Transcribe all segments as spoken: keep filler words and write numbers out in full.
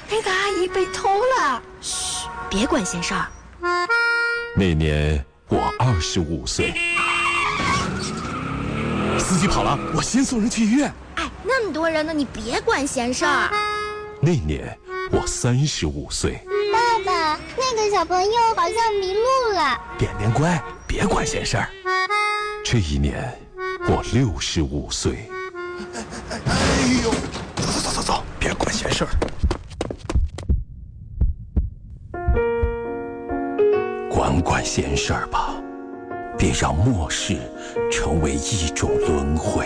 那个阿姨被偷了。 嘘，别管闲事儿。 那年我二十五岁。 司机跑了，我先送人去医院。 哎，那么多人呢，你别管闲事儿。 那年我三十五岁。 爸爸，那个小朋友好像迷路了。 点点乖，别管闲事儿。 这一年我六十五岁。 哎呦，走走走走走，别管闲事儿。 管管闲事儿吧，别让末世成为一种轮回。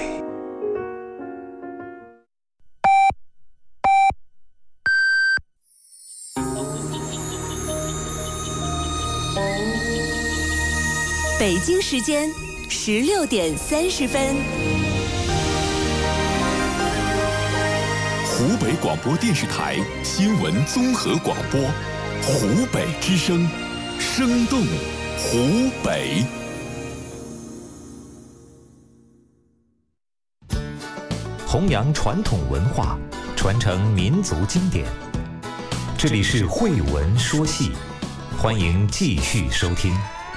北京时间十六点三十分。 湖北广播电视台新闻综合广播，湖北之声，生动湖北。 弘扬传统文化，传承民族经典。这里是慧文说戏，欢迎继续收听。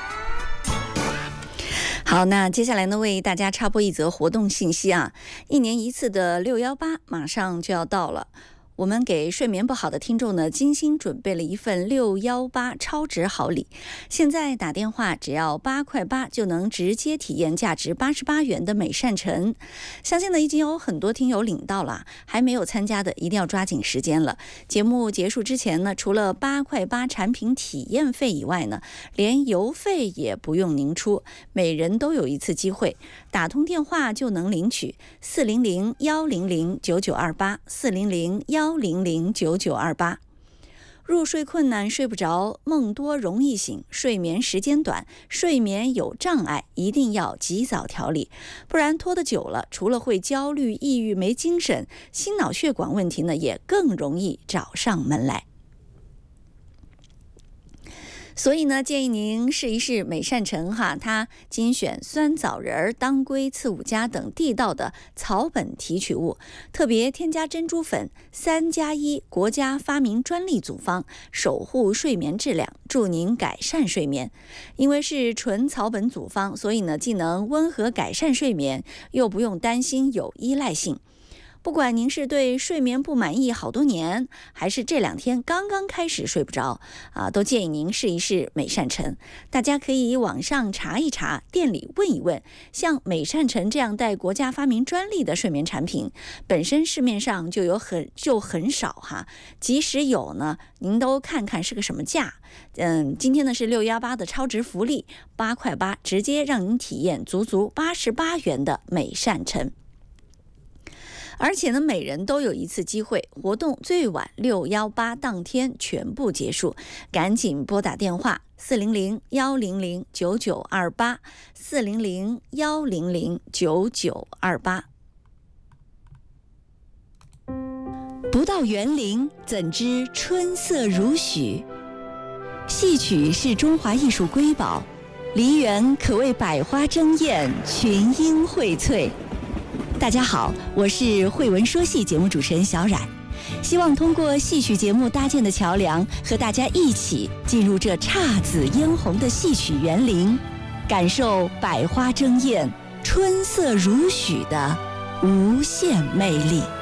好，那接下来呢，为大家插播一则活动信息啊，一年一次的六幺八马上就要到了。我们给睡眠不好的听众呢，精心准备了一份六幺八超值好礼。现在打电话只要八块八，就能直接体验价值八十八元的美善城。相信呢，已经有很多听友领到了，还没有参加的一定要抓紧时间了。节目结束之前呢，除了八块八产品体验费以外呢，连邮费也不用您出，每人都有一次机会。打通电话就能领取四零零幺零零九九二八四零零幺零零九九二八。入睡困难睡不着，梦多容易醒，睡眠时间短，睡眠有障碍，一定要及早调理，不然拖得久了，除了会焦虑、抑郁、没精神，心脑血管问题呢也更容易找上门来。所以呢，建议您试一试美善城哈，它精选酸枣仁、当归、刺五加等地道的草本提取物，特别添加珍珠粉，三加一国家发明专利组方，守护睡眠质量，助您改善睡眠。因为是纯草本组方，所以呢，既能温和改善睡眠，又不用担心有依赖性。不管您是对睡眠不满意好多年，还是这两天刚刚开始睡不着啊，都建议您试一试美善城。大家可以网上查一查，店里问一问。像美善城这样带国家发明专利的睡眠产品，本身市面上就有很就很少哈。即使有呢，您都看看是个什么价。嗯，今天呢是六幺八的超值福利，八块八直接让您体验足足八十八元的美善城。而且呢，每人都有一次机会，活动最晚六幺八当天全部结束，赶紧拨打电话四零零幺零零九九二八四零零幺零零九九二八。 不到园林，怎知春色如许？戏曲是中华艺术瑰宝，梨园可谓百花争艳，群英荟萃。大家好，我是慧文说戏节目主持人小冉，希望通过戏曲节目搭建的桥梁，和大家一起进入这姹紫嫣红的戏曲园林，感受百花争艳、春色如许的无限魅力。